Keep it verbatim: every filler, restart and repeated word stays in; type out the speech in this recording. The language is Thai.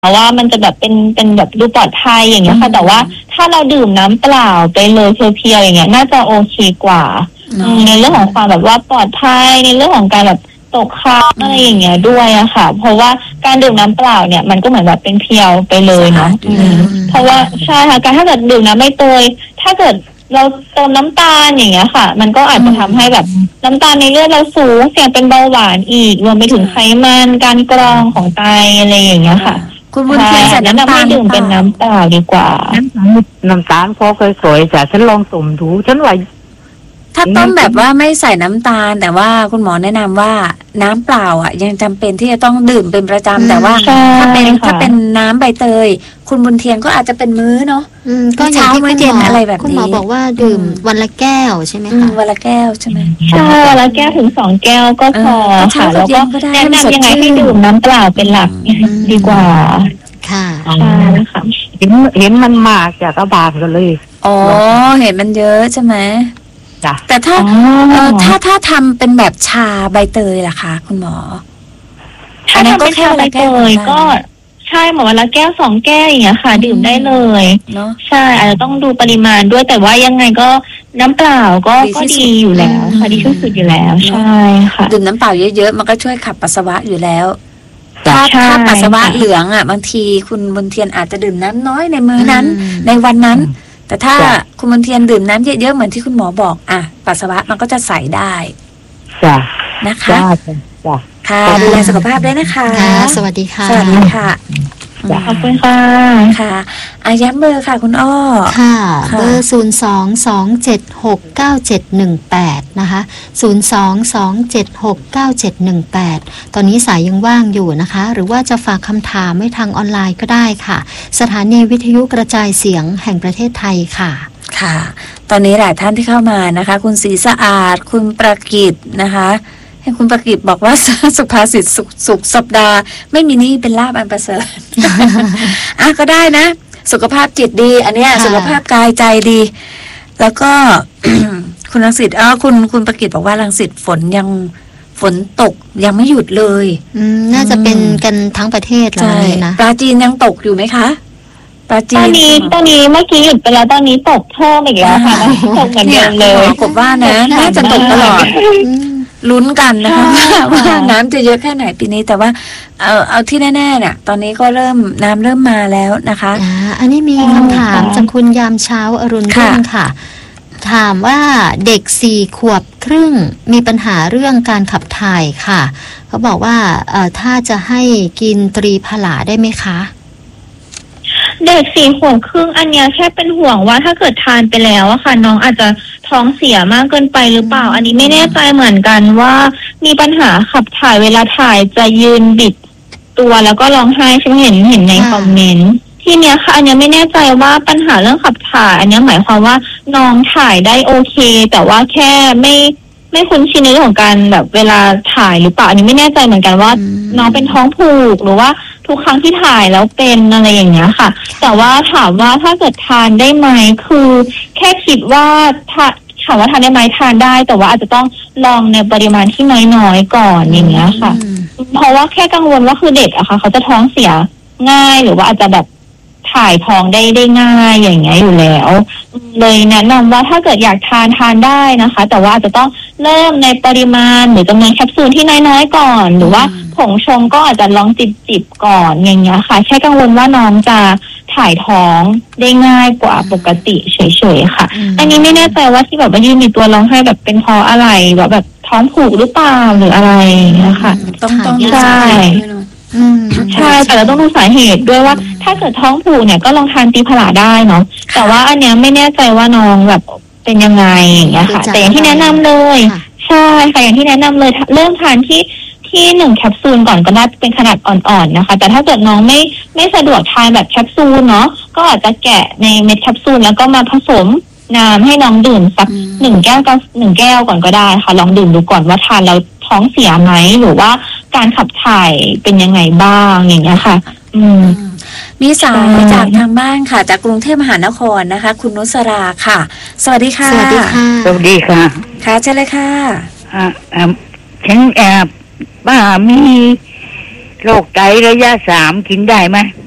เพราะว่ามันจะแบบเป็นเป็นแบบดูปลอดภัยอย่างเงี้ยค่ะแต่ว่าถ้าเราดื่มน้ำเปล่าไปเลยเพียวๆอย่างเงี้ยน่าจะโอเคกว่าในเรื่องของความแบบว่าปลอดภัยในเรื่องของการแบบตกค้างอะไรอย่างเงี้ยด้วยอะค่ะเพราะว่าการดื่มน้ำเปล่าเนี่ยมันก็เหมือนแบบเป็นเพียวไปเลยเนาะเพราะว่าใช่ค่ะการถ้าเกิดดื่มน้ำใบเตยถ้าเกิดเราเติมน้ำตาลอย่างเงี้ยค่ะมันก็อาจจะทำให้แบบน้ำตาลในเลือดเราสูงเสี่ยงเป็นเบาหวานอีกรวมไปถึงไขมันการกรองของไตอะไรอย่างเงี้ยค่ะคุณบุญเทียนใส่น้ำตาลดื่มเป็นน้ำเปล่าดีกว่าน้ำตาลพอเคยๆจ้ะฉันลองต้มดูฉันว่าถ้าต้มแบบว่าไม่ใส่น้ำตาลแต่ว่าคุณหมอแนะนำว่าน้ำเปล่าอ่ะยังจำเป็นที่จะต้องดื่มเป็นประจำแต่ว่าถ้าเป็นถ้าเป็นน้ำใบเตยคุณบุญเทียนก็อาจจะเป็นมื้อเนาะก็เช้ามื้อเย็นอะไรแบบนี้คุณหมอบอกว่าดื่มวันละแก้วใช่ไหมคะวันละแก้วใช่ไหมใช่วันละแก้วถึงสองแก้วก็พอค่ะแล้วก็แนะนำยังไงให้ดื่มน้ำเปล่าเป็นหลักดีกว่าค่ะใช่ค่ะเห็นเห็นมันมากจากกระบาดกันเลยอ๋อเห็นมันเยอะใช่ไหมแต่ถ้าเออถ้าถ้าทำเป็นแบบชาใบเตยล่ะคะคุณหมอถ้าทำเป็นชาใบเตยก็ใช่หมอวันละแก้วสองแก้วอย่างเงี้ยค่ะดื่มได้เลยเนาะใช่อาจจะต้องดูปริมาณด้วยแต่ว่ายังไงก็น้ำเปล่าก็ก็ดีอยู่แล้วค่ะดีที่สุดอยู่แล้วใช่ค่ะดื่มน้ำเปล่าเยอะๆมันก็ช่วยขับปัสสาวะอยู่แล้วถ้าถ้าปัสสาวะเหลืองอ่ะบางทีคุณบุญเทียนอาจจะดื่มน้ำน้อยในมื้อนั้นในวันนั้นแต่ถ้าคุณบุญเทียนดื่มน้ำเยอะๆเหมือนที่คุณหมอบอกอ่ะปัสสาวะมันก็จะใสได้จ้ะนะคะจ้ะค่ะดูแลสุขภาพด้วยนะคะสวัสดีค่ะสวัสดีค่ะขอบคุณค่ะค่ะอาย้ำเบอร์ค่ะคุณอ้อค่ะเบอร์ศูนย์สองสองเจ็ดหกเก้าเจ็ดหนึ่งแปดนะคะศูนย์สองสองเจ็ดหกเก้าเจ็ดหนึ่งแปดตอนนี้สายยังว่างอยู่นะคะหรือว่าจะฝากคำถามไว้ทางออนไลน์ก็ได้ค่ะสถานีวิทยุกระจายเสียงแห่งประเทศไทยค่ะค่ะตอนนี้หลายท่านที่เข้ามานะคะคุณศรีสะอาดคุณประกิตนะคะให้คุณประกิตบอกว่าสุภาษิตสุขสุขสัปดาห์ไม่มีนี่เป็นลาภอันประเสริฐอ่ะก็ได้นะสุขภาพจิตดีอันนี้สุขภาพกายใจดีแล้วก็ คุณรังสิตอ๋อคุณคุณประกิตบอกว่ารังสิตฝนยังฝนตกยังไม่หยุดเลยอืมน่าจะเป็นกันทั้งประเทศเลยนะปราจีนยังตกอยู่ไหมคะปราจีนตอนนี้ตอนนี้เมื่อกี้หยุดไปแล้วตอนนี้ตกเพิ่มอีกแล้วค่ะตกเหมือนเดิมเลยกบว่านะน่าจะตกตลอดลุ้นกันนะคะว่าน้ำจะเยอะแค่ไหนปีนี้แต่ว่าเอาเอาที่แน่ๆเนี่ยตอนนี้ก็เริ่มน้ำเริ่มมาแล้วนะคะอ่าอันนี้มีคำถามจากคุณยามเช้าอรุณรุ่งค่ะถามว่าเด็กสี่ขวบครึ่งมีปัญหาเรื่องการขับถ่ายค่ะเขาบอกว่าเอ่อถ้าจะให้กินตรีผลาได้ไหมคะเด็กสี่ขวบครึ่งอันเนี้ยแค่เป็นห่วงว่าถ้าเกิดทานไปแล้วอะค่ะน้องอาจจะท้องเสียมากเกินไปหรือเปล่าอันนี้ไม่แน่ใจเหมือนกันว่ามีปัญหาขับถ่ายเวลาถ่ายจะยืนบิดตัวแล้วก็ร้องไห้ใช่ไหมเห็นเห็นในคอมเมนต์ที่เนี้ยค่ะอันเนี้ยไม่แน่ใจว่าปัญหาเรื่องขับถ่ายอันเนี้ยหมายความว่าน้องถ่ายได้โอเคแต่ว่าแค่ไม่ไม่คุ้นชินในเรื่องของการแบบเวลาถ่ายหรือเปล่าอันนี้ไม่แน่ใจเหมือนกันว่าน้องเป็นท้องผูกหรือว่าทุกครั้งที่ถ่ายแล้วเป็นอะไรอย่างเงี้ยค่ะแต่ว่าถามว่าถ้าเกิดทานได้ไหมคือแค่คิดว่าถ้าถามว่าทานได้ไหมทานได้แต่ว่าอาจจะต้องลองในปริมาณที่น้อยๆก่อนอย่างเงี้ยค่ะเพราะว่าแค่กังวลว่าคือเด็กอะค่ะเขาจะท้องเสียง่ายหรือว่าอาจจะแบบถ่ายท้องได้ได้ง่ายอย่างเงี้ยอยู่แล้วเลยแนะนำว่าถ้าเกิดอยากทานทานได้นะคะแต่ว่าอาจจะต้องเริ่มในปริมาณหรือจำนวนแคปซูลที่น้อยๆก่อนหรือว่าผงชงก็อาจจะลองจิบๆก่อนอย่างเงี้ยค่ะแค่กังวลว่าน้องจะถ่ายท้องได้ง่ายกว่าปกติเฉยๆค่ะอันนี้ไม่แน่ใจว่าที่แบบว่ายืนมีตัวร้องไห้แบบเป็นเพราะอะไรแบบแบบท้องผูกหรือเปล่าหรืออะไรอย่างเงี้ยค่ะต้องต้องใช่ใช่แต่เราต้องดูสาเหตุด้วยว่าถ้าเกิดท้องผูกเนี่ยก็ลองทานตีผลาได้เนาะแต่ว่าอันเนี้ยไม่แน่ใจว่าน้องแบบเป็นยังไงอย่างเงี้ยค่ะแต่อย่างที่แนะนำเลยใช่ค่ะอย่างที่แนะนำเลยเริ่มทานที่ที่หนึ่งแคปซูลก่อนก็ได้เป็นขนาดอ่อนๆนะคะแต่ถ้าเกิดน้องไม่ไม่สะดวกทานแบบแคปซูลเนาะก็อาจจะแกะในเม็ดแคปซูลแล้วก็มาผสมน้ำให้น้องดื่มสักหนึ่งแก้วก็หนึ่งแก้วก่อนก็ได้ค่ะลองดื่มดูก่อนว่าทานแล้วท้องเสียไหมหรือว่าการขับถ่ายเป็นยังไงบ้างอย่างเงี้ยค่ะอืมมีสายจากทางบ้านค่ะจากกรุงเทพมหานครนะคะคุณนุสราค่ะสวัสดีค่ะสวัสดีค่ะสวัสดีค่ะค่ะเชิญเลยค่ะอ่าอ่าฉันแอบบ้ามีโรคไตระยะสามกินได้ไหม